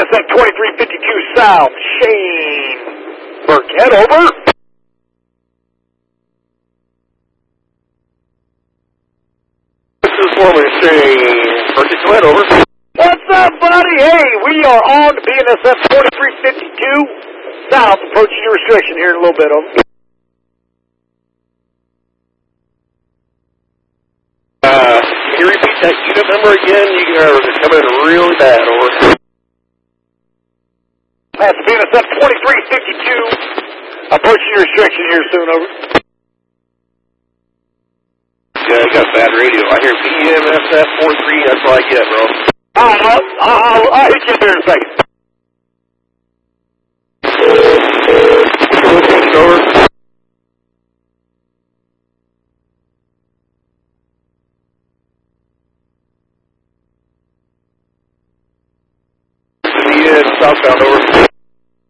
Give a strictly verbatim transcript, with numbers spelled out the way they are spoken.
S F twenty-three fifty-two South, Shane Burkett, over. This is Foreman Shane Burkett, go ahead, over. What's up, buddy? Hey, we are on to B N S F twenty-three fifty-two South, approaching your restriction here in a little bit, over. Uh, can you repeat that unit number again? You are coming in really bad, over. That's B N S F twenty-three fifty-two, approaching your restriction here soon, over. Yeah, you got bad radio. I hear B N S F forty-three, that's all I get, bro. Alright, I'll, I'll, I'll hit you there in a second. Over. Yeah, southbound, over.